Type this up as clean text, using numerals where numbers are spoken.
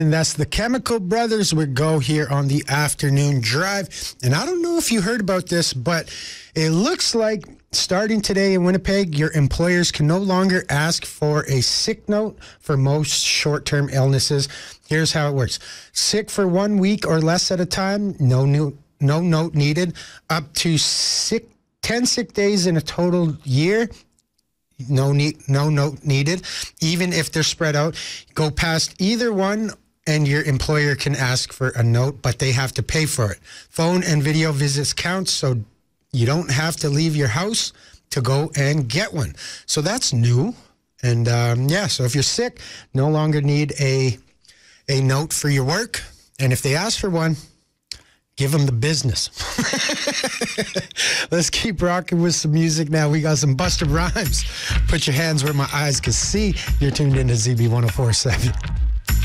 And that's the Chemical Brothers with Go here on the afternoon drive. And I don't know if you heard about this, but it looks like starting today in Winnipeg, your employers can no longer ask for a sick note for most short-term illnesses. Here's how it works. Sick for 1 week or less at a time, no note needed. Up to 10 sick days in a total year, no note needed. Even if they're spread out, go past either one and your employer can ask for a note, but they have to pay for it. Phone and video visits count, so you don't have to leave your house to go and get one. So that's new. And so if you're sick, no longer need a note for your work. And if they ask for one, give them the business. Let's keep rocking with some music now. We got some Busta Rhymes. Put your hands where my eyes can see. You're tuned into ZB 104.7.